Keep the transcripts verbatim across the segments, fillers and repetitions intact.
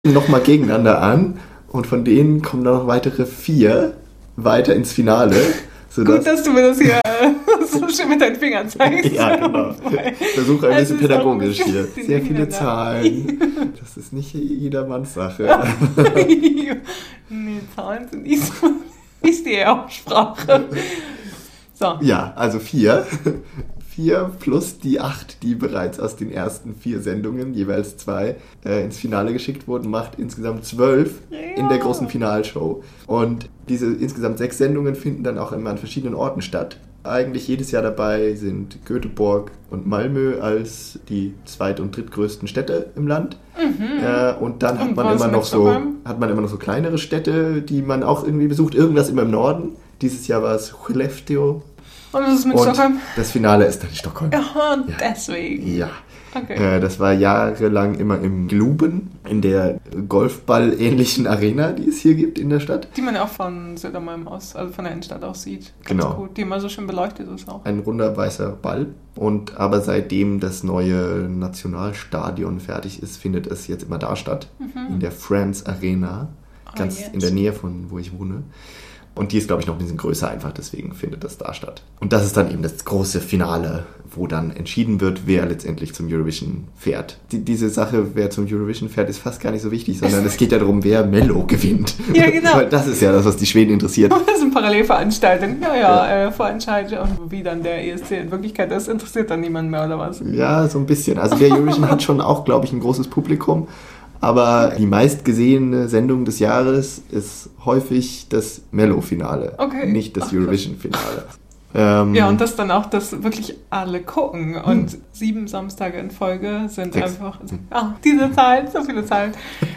nochmal gegeneinander an und von denen kommen dann noch weitere vier weiter ins Finale. Sodass Gut, dass du mir das hier so schön mit deinen Fingern zeigst. Ja, genau. Ich versuche ein bisschen pädagogisch hier. Sehr viele Zahlen. Das ist nicht jedermanns Sache. Nee, Zahlen sind nicht so. Ist die Aussprache. So. Ja, also vier. Vier plus die acht, die bereits aus den ersten vier Sendungen, jeweils zwei, äh, ins Finale geschickt wurden, macht insgesamt zwölf ja. in der großen Finalshow. Und diese insgesamt sechs Sendungen finden dann auch immer an verschiedenen Orten statt. Eigentlich jedes Jahr dabei sind Göteborg und Malmö als die zweit- und drittgrößten Städte im Land. Mhm. Äh, und dann hat man, immer noch so, hat man immer noch so kleinere Städte, die man auch irgendwie besucht. Irgendwas immer im Norden. Dieses Jahr war es Skellefteå. Und was ist mit und Stockholm? Das Finale ist dann in Stockholm. Ja, deswegen. Ja. Okay. Äh, das war jahrelang immer im Globen, in der Golfball-ähnlichen Arena, die es hier gibt in der Stadt. Die man ja auch von Södermalm aus, also von der Innenstadt aus sieht. Ganz genau. gut. Die immer so schön beleuchtet ist auch. Ein runder weißer Ball. Und aber seitdem das neue Nationalstadion fertig ist, findet es jetzt immer da statt. Mhm. In der France Arena. Ganz oh, yes. in der Nähe von wo ich wohne. Und die ist, glaube ich, noch ein bisschen größer einfach, deswegen findet das da statt. Und das ist dann eben das große Finale, wo dann entschieden wird, wer letztendlich zum Eurovision fährt. Die, diese Sache, wer zum Eurovision fährt, ist fast gar nicht so wichtig, sondern es geht ja darum, wer Mello gewinnt. Ja, genau. Weil das ist ja das, was die Schweden interessiert. Das sind Parallelveranstaltungen. Ja, ja, ja. Äh, Vorentscheide und wie dann der E S C in Wirklichkeit ist, interessiert dann niemand mehr, oder was? Ja, so ein bisschen. Also der Eurovision hat schon auch, glaube ich, ein großes Publikum. Aber die meistgesehene Sendung des Jahres ist häufig das Mello-Finale, okay. nicht das Ach, Eurovision-Finale. Ähm, ja, und das dann auch, dass wirklich alle gucken. Und hm. sieben Samstage in Folge sind Sechs. einfach... Ah, diese Zahlen, so viele Zahlen.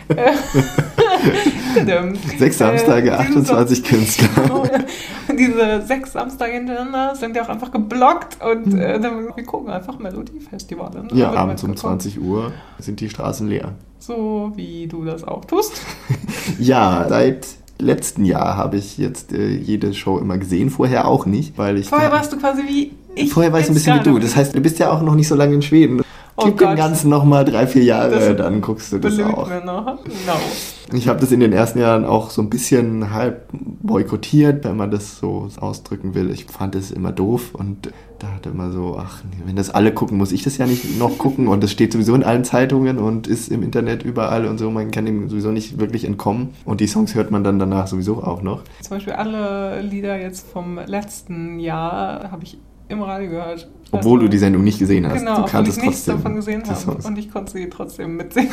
Sechs Samstage, äh, achtundzwanzig Sam- Künstler. Diese sechs Samstage hintereinander sind ja auch einfach geblockt und äh, dann, wir gucken einfach Melodiefestivale. Ja, abends um zwanzig Uhr sind die Straßen leer. So wie du das auch tust. Ja, seit letzten Jahr habe ich jetzt äh, jede Show immer gesehen, vorher auch nicht, weil ich... Vorher warst du quasi wie ich. Vorher war ich so ein bisschen wie du, das heißt, du bist ja auch noch nicht so lange in Schweden. Oh Gib Gott. dem Ganzen nochmal drei, vier Jahre, das dann guckst du das auch. Mir noch. No. Ich habe das in den ersten Jahren auch so ein bisschen halb boykottiert, wenn man das so ausdrücken will. Ich fand es immer doof und da hatte immer so, ach, wenn das alle gucken, muss ich das ja nicht noch gucken und das steht sowieso in allen Zeitungen und ist im Internet überall und so, man kann dem sowieso nicht wirklich entkommen und die Songs hört man dann danach sowieso auch noch. Zum Beispiel alle Lieder jetzt vom letzten Jahr habe ich im Radio gehört. Obwohl also, du die Sendung nicht gesehen hast. Genau, du kanntest obwohl ich nichts trotzdem davon gesehen habe und ich konnte sie trotzdem mitsingen.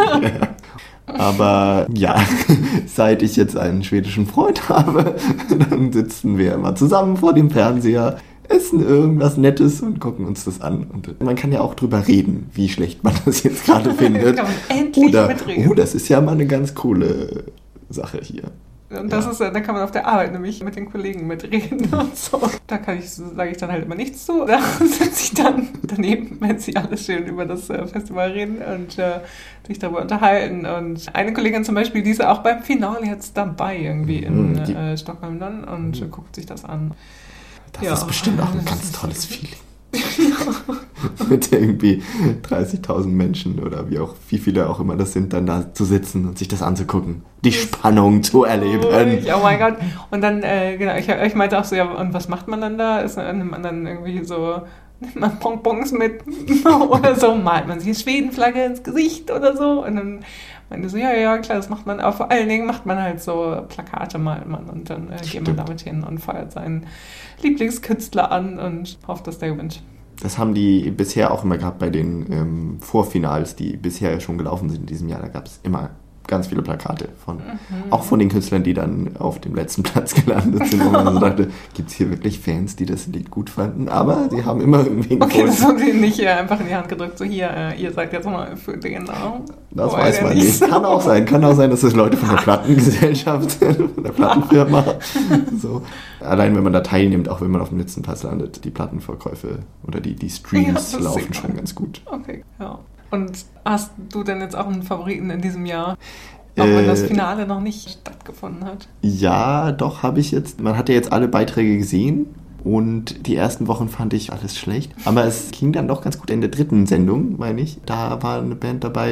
Aber ja, seit ich jetzt einen schwedischen Freund habe, dann sitzen wir immer zusammen vor dem Fernseher, essen irgendwas Nettes und gucken uns das an. Und man kann ja auch drüber reden, wie schlecht man das jetzt gerade findet. Kann man endlich Oder, mitreden. oh, das ist ja mal eine ganz coole Sache hier. Und das ja. ist, da kann man auf der Arbeit nämlich mit den Kollegen mitreden und so. Da kann ich, sage ich dann halt immer nichts zu. Da sitze ich dann daneben, wenn sie alles schön über das Festival reden und äh, sich darüber unterhalten. Und eine Kollegin zum Beispiel, die ist auch beim Finale jetzt dabei irgendwie in mhm, äh, Stockholm dann und mhm. guckt sich das an. Das ja. ist bestimmt auch ein ganz tolles Feeling. Mit irgendwie dreißigtausend Menschen oder wie auch, wie viele auch immer das sind, dann da zu sitzen und sich das anzugucken. Die Spannung zu erleben. Oh mein Gott. Und dann, äh, genau, ich, ich meinte auch so, ja, und was macht man dann da? Ist nimmt man dann irgendwie so, nimmt man Bonbons mit oder so, malt man sich eine Schwedenflagge ins Gesicht oder so und dann meinte so, ja, ja, klar, das macht man, aber vor allen Dingen macht man halt so Plakate, malt man und dann äh, geht man damit hin und feuert seinen Lieblingskünstler an und hofft, dass der gewinnt. Das haben die bisher auch immer gehabt bei den ähm, Vorfinals, die bisher schon gelaufen sind in diesem Jahr. Da gab es immer ganz viele Plakate von, mhm. auch von den Künstlern, die dann auf dem letzten Platz gelandet sind, wo man so dachte, gibt es hier wirklich Fans, die das Lied gut fanden? Aber sie haben immer irgendwie okay, das haben sie nicht äh, einfach in die Hand gedrückt, so hier, äh, ihr seid jetzt mal für den Namen. Das oh, weiß man nicht. nicht. Kann auch sein, kann auch sein, dass das Leute von der Plattengesellschaft, von der Plattenfirma, so. Allein wenn man da teilnimmt, auch wenn man auf dem letzten Platz landet, die Plattenverkäufe oder die, die Streams ja, laufen schon ganz gut. Okay, ja. Und hast du denn jetzt auch einen Favoriten in diesem Jahr? Auch wenn äh, das Finale noch nicht stattgefunden hat. Ja, doch, habe ich jetzt. Man hat ja jetzt alle Beiträge gesehen und die ersten Wochen fand ich alles schlecht. Aber es ging dann doch ganz gut in der dritten Sendung, meine ich. Da war eine Band dabei,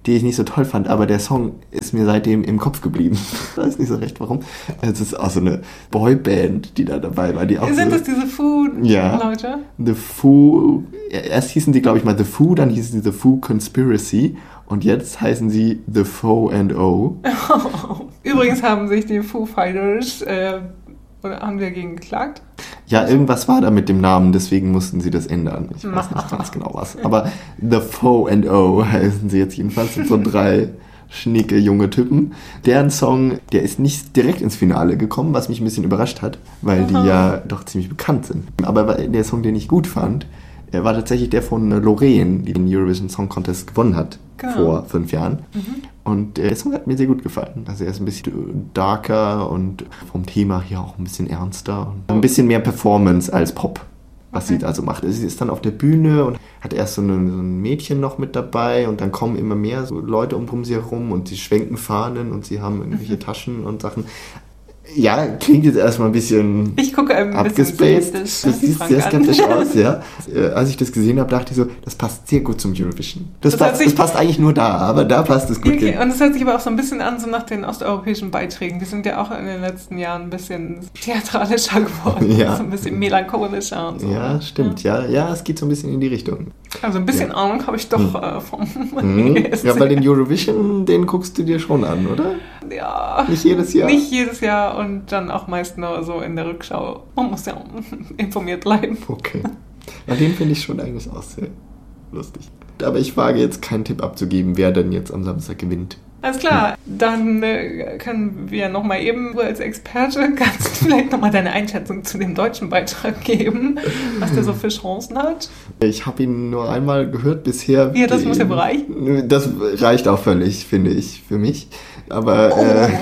die ich nicht so toll fand, aber der Song ist mir seitdem im Kopf geblieben. Ich weiß nicht so recht, warum. Es ist auch so eine Boyband, die da dabei war. Die auch Sind so, das diese Food-Leute? Ja, The Foo, erst hießen die, glaube ich, mal The Foo, dann hießen sie The Foo Conspiracy und jetzt heißen sie The Fo and O. Übrigens haben sich die Foo Fighters, äh, oder haben die dagegen geklagt? Ja, irgendwas war da mit dem Namen, deswegen mussten sie das ändern. Ich weiß nicht ganz genau was. Aber The Fo and O heißen sie jetzt jedenfalls. Das sind so drei schnicke junge Typen. Deren Song, der ist nicht direkt ins Finale gekommen, was mich ein bisschen überrascht hat, weil die ja doch ziemlich bekannt sind. Aber der Song, den ich gut fand, war tatsächlich der von Loreen, die den Eurovision Song Contest gewonnen hat, genau. vor fünf Jahren. Mhm. Und der Song hat mir sehr gut gefallen. Also er ist ein bisschen darker und vom Thema hier auch ein bisschen ernster. Und ein bisschen mehr Performance als Pop, was okay. sie da so macht. Sie ist dann auf der Bühne und hat erst so, eine, so ein Mädchen noch mit dabei und dann kommen immer mehr so Leute um sie herum und sie schwenken Fahnen und sie haben irgendwelche Taschen und Sachen. Ja, klingt jetzt erstmal ein bisschen ich gucke ein abgespaced. Das sieht sehr skeptisch aus, ja. Als ich das gesehen habe, dachte ich so, das passt sehr gut zum Eurovision. Das, das, passt, das passt eigentlich nur da, aber da passt es gut. Okay, und es hört sich aber auch so ein bisschen an, so nach den osteuropäischen Beiträgen. Die sind ja auch in den letzten Jahren ein bisschen theatralischer geworden. Ja. So ein bisschen melancholischer und so. Ja, stimmt. Ja. ja, ja, es geht so ein bisschen in die Richtung. Also ein bisschen ja. Ahnung habe ich doch hm. äh, vom hm. Ja, weil den Eurovision, den guckst du dir schon an, oder? Ja. Nicht jedes Jahr? Nicht jedes Jahr und dann auch meist nur so in der Rückschau. Man muss ja informiert bleiben. Okay. Ja, den finde ich schon eigentlich auch sehr lustig. Aber ich wage jetzt keinen Tipp abzugeben, wer denn jetzt am Samstag gewinnt. Alles klar, dann äh, können wir nochmal eben als Experte, kannst du vielleicht nochmal deine Einschätzung zu dem deutschen Beitrag geben, was der so für Chancen hat? Ich habe ihn nur einmal gehört bisher. Ja, das muss ja reichen. Das reicht auch völlig, finde ich, für mich. Aber oh. äh,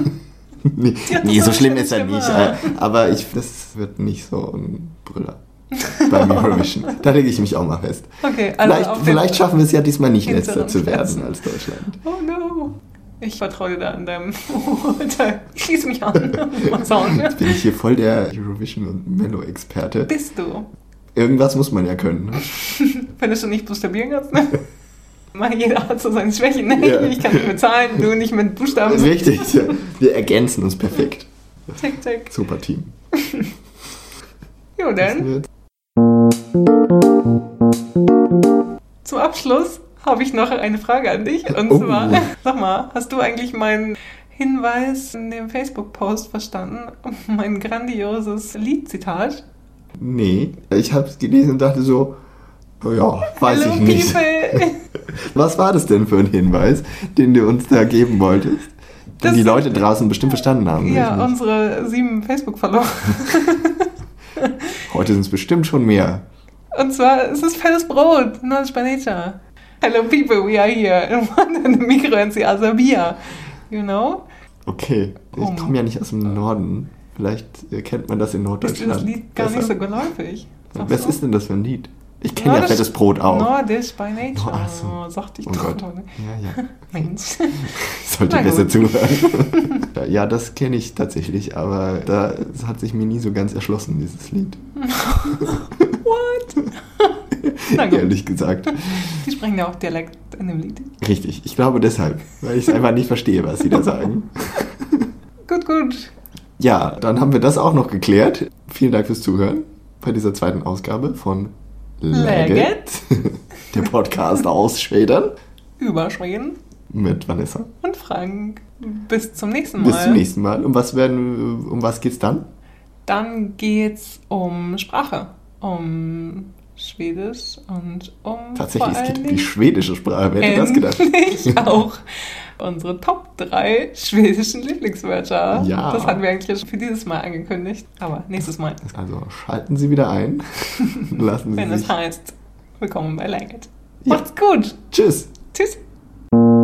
nee, nee so schlimm ist er nicht. Äh, aber ich, das wird nicht so ein Brüller. Beim Eurovision. Da lege ich mich auch mal fest. Okay, also vielleicht vielleicht schaffen wir es ja diesmal nicht letzter zu werden als Deutschland. Oh no. Ich vertraue dir da an deinem... Schließ mich an. Jetzt bin ich hier voll der Eurovision- und Mello-Experte. Bist du? Irgendwas muss man ja können. Ne? Wenn du schon nicht buchstabieren kannst, ne? Jeder hat so seine Schwächen. Ne? Ja. Ich kann nicht mit Zahlen, du nicht mit Buchstaben. Richtig. Ja. Wir ergänzen uns perfekt. Tick, tick. Super Team. Jo, dann. Zum Abschluss habe ich noch eine Frage an dich. Und oh. zwar, sag mal, hast du eigentlich meinen Hinweis in dem Facebook-Post verstanden? Mein grandioses Liedzitat? Nee, ich habe es gelesen und dachte so, oh ja, weiß Hello, ich nicht. People. Was war das denn für ein Hinweis, den du uns da geben wolltest? Den das die Leute draußen bestimmt verstanden haben. Ja, unsere sieben Facebook-Follower. Heute sind es bestimmt schon mehr. Und zwar, es ist fettes Brot, Knowledge by Nature. Hello people, we are here. And one in the micro and the other beer. You know? Okay, ich um. komme ja nicht aus dem Norden. Vielleicht kennt man das in Norddeutschland. Ist das Lied gar nicht so geläufig? Was so? Ist denn das für ein Lied? Ich kenne ja fettes Brot auch. Nordisch by Nature. Oh, so. Sagte ich oh doch. Gott. Ja, ja. Mensch. Ich sollte Na besser gut. zuhören. Ja, das kenne ich tatsächlich, aber da hat sich mir nie so ganz erschlossen, dieses Lied. What? Na gut. Ehrlich gesagt. Die sprechen ja auch Dialekt in dem Lied. Richtig, ich glaube deshalb, weil ich es einfach nicht verstehe, was sie da sagen. Gut, gut. Ja, dann haben wir das auch noch geklärt. Vielen Dank fürs Zuhören bei dieser zweiten Ausgabe von Legget, der Podcast aus Schweden. Über Schweden. Mit Vanessa. Und Frank. Bis zum nächsten Mal. Bis zum nächsten Mal. Um was, werden, um was geht's dann? Dann geht's um Sprache. Um Schwedisch und um. Tatsächlich, es geht um die schwedische Sprache. Wer hätte das gedacht? Ich auch. Unsere Top drei schwedischen Lieblingswörter. Ja. Das hatten wir eigentlich für dieses Mal angekündigt. Aber nächstes Mal. Also schalten Sie wieder ein. Lassen Sie Wenn sich. es heißt, willkommen bei Legget. Macht's ja. gut. Tschüss. Tschüss.